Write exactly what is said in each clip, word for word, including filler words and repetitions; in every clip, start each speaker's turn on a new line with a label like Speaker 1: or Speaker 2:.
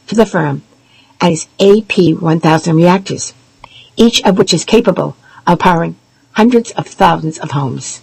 Speaker 1: to the firm and its A P one thousand reactors, each of which is capable of powering hundreds of thousands of homes.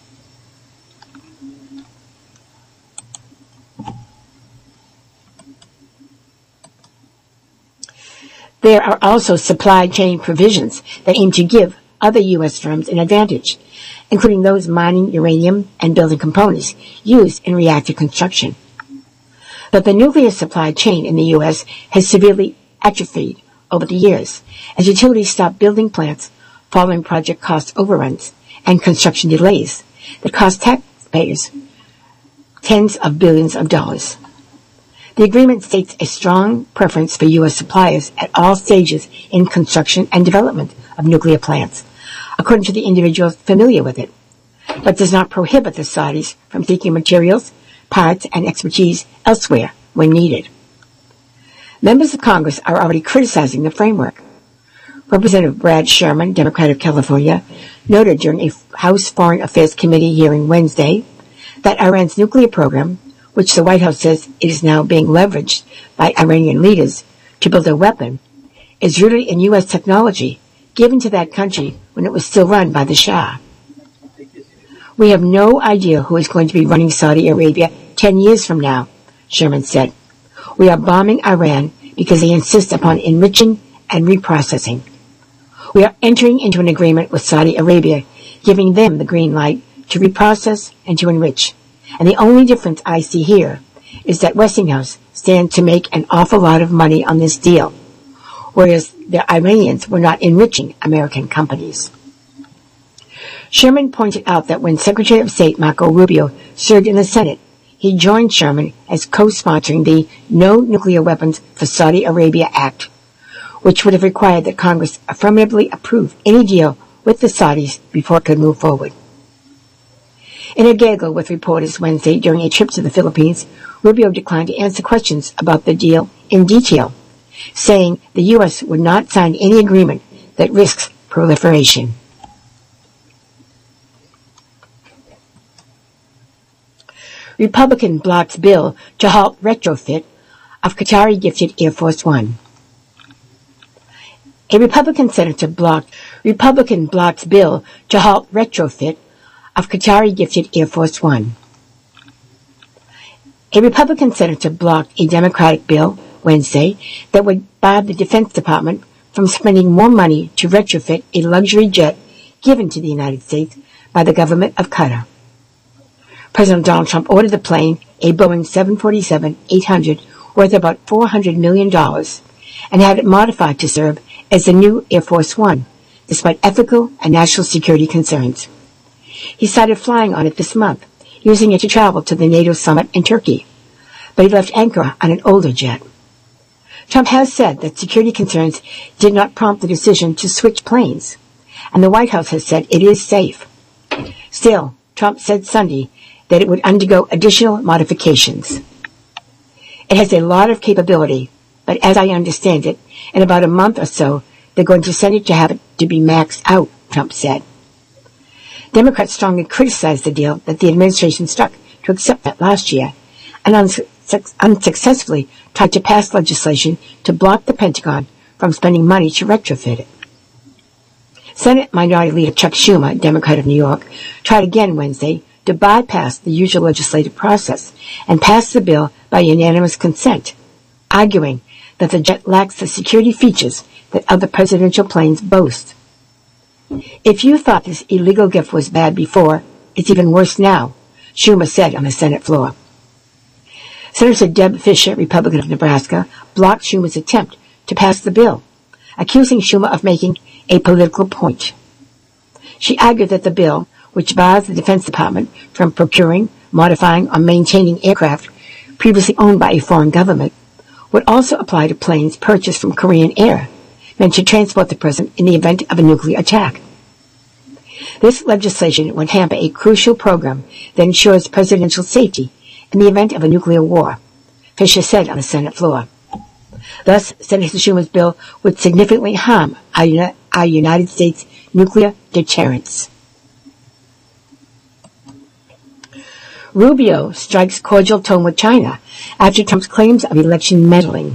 Speaker 1: There are also supply chain provisions that aim to give other U S firms an advantage, including those mining uranium and building components used in reactor construction. But the nuclear supply chain in the U S has severely atrophied over the years as utilities stop building plants following project cost overruns and construction delays that cost taxpayers tens of billions of dollars. The agreement states a strong preference for U S suppliers at all stages in construction and development of nuclear plants, according to the individuals familiar with it, but does not prohibit the Saudis from seeking materials, parts, and expertise elsewhere when needed. Members of Congress are already criticizing the framework. Representative Brad Sherman, Democrat of California, noted during a House Foreign Affairs Committee hearing Wednesday that Iran's nuclear program, which the White House says it is now being leveraged by Iranian leaders to build a weapon, is rooted in U S technology given to that country when it was still run by the Shah. We have no idea who is going to be running Saudi Arabia ten years from now, Sherman said. We are bombing Iran because they insist upon enriching and reprocessing. We are entering into an agreement with Saudi Arabia, giving them the green light to reprocess and to enrich. And the only difference I see here is that Westinghouse stands to make an awful lot of money on this deal, whereas the Iranians were not enriching American companies. Sherman pointed out that when Secretary of State Marco Rubio served in the Senate, he joined Sherman as co-sponsoring the No Nuclear Weapons for Saudi Arabia Act, which would have required that Congress affirmatively approve any deal with the Saudis before it could move forward. In a gaggle with reporters Wednesday during a trip to the Philippines, Rubio declined to answer questions about the deal in detail, saying the U S would not sign any agreement that risks proliferation. Republican blocks bill to halt retrofit of Qatari-gifted Air Force One. A Republican senator blocked Republican blocks bill to halt retrofit of Qatari-gifted Air Force One. A Republican senator blocked a Democratic bill Wednesday that would bar the Defense Department from spending more money to retrofit a luxury jet given to the United States by the government of Qatar. President Donald Trump ordered the plane, a Boeing seven forty-seven eight hundred, worth about four hundred million dollars, and had it modified to serve as the new Air Force One, despite ethical and national security concerns. He started flying on it this month, using it to travel to the NATO summit in Turkey, but he left Ankara on an older jet. Trump has said that security concerns did not prompt the decision to switch planes, and the White House has said it is safe. Still, Trump said Sunday that it would undergo additional modifications. It has a lot of capability, but as I understand it, in about a month or so, they're going to send it to have it to be maxed out, Trump said. Democrats strongly criticized the deal that the administration struck to accept that last year, and unsu- unsuccessfully tried to pass legislation to block the Pentagon from spending money to retrofit it. Senate Minority Leader Chuck Schumer, Democrat of New York, tried again Wednesday to bypass the usual legislative process and pass the bill by unanimous consent, arguing that the jet lacks the security features that other presidential planes boast. If you thought this illegal gift was bad before, it's even worse now, Schumer said on the Senate floor. Senator Deb Fischer, Republican of Nebraska, blocked Schumer's attempt to pass the bill, accusing Schumer of making a political point. She argued that the bill, which bars the Defense Department from procuring, modifying, or maintaining aircraft previously owned by a foreign government, would also apply to planes purchased from Korean Air, meant to transport the president in the event of a nuclear attack. This legislation would hamper a crucial program that ensures presidential safety in the event of a nuclear war, Fisher said on the Senate floor. Thus, Senator Schumer's bill would significantly harm our, our United States nuclear deterrence. Rubio strikes cordial tone with China after Trump's claims of election meddling.